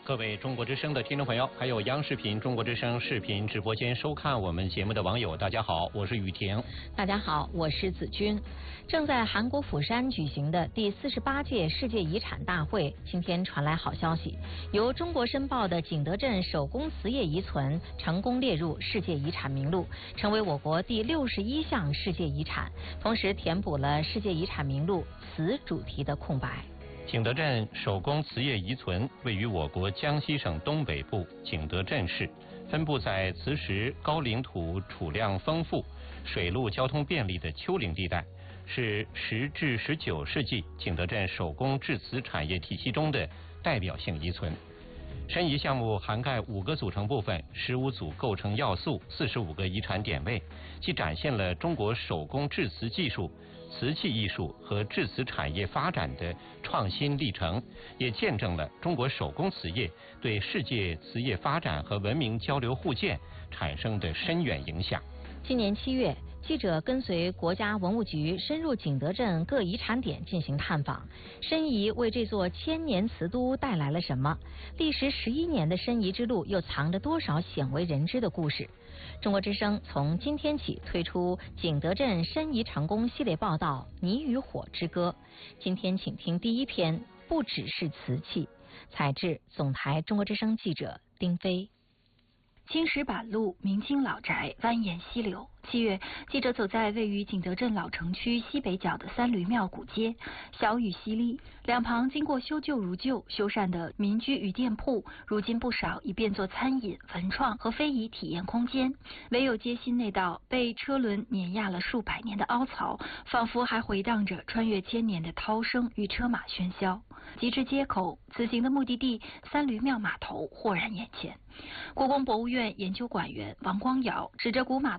各位中国之声的听众朋友，还有央视频中国之声视频直播间收看我们节目的网友，大家好，我是雨婷。 大家好，我是子君。正在韩国釜山举行的第48届世界遗产大会，今天传来好消息，由中国申报的景德镇手工瓷业遗存成功列入世界遗产名录，成为我国第61项世界遗产，同时填补了世界遗产名录瓷主题的空白。 景德镇手工瓷业遗存位于我国江西省东北部景德镇市，分布在磁石高岭土储量丰富、水陆交通便利的丘陵地带，是10至19世纪景德镇手工制瓷产业体系中的代表性遗存。申遗项目涵盖5个组成部分、15组构成要素、45个遗产点位，既展现了中国手工制瓷技术、瓷器艺术和制瓷产业发展的创新历程，也见证了中国手工瓷业对世界瓷业发展和文明交流互鉴产生的深远影响。 今年7月，记者跟随国家文物局深入景德镇各遗产点进行探访，申遗为这座千年瓷都带来了什么？历时11年的申遗之路又藏着多少鲜为人知的故事？中国之声从今天起推出景德镇申遗成功系列报道《泥与火之歌》。今天请听第一篇，不只是瓷器。采制总台中国之声记者丁飞。 青石板路，明清老宅蜿蜒溪流。7月，记者走在位于景德镇老城区西北角的三闾庙古街，小雨淅沥，两旁经过修旧如旧、修缮的民居与店铺，如今不少已变作餐饮、文创和非遗体验空间。唯有街心那道被车轮碾压了数百年的凹槽，仿佛还回荡着穿越千年的涛声与车马喧嚣。及至街口，此行的目的地三闾庙码头豁然眼前。故宫博物院研究馆员王光尧指着古码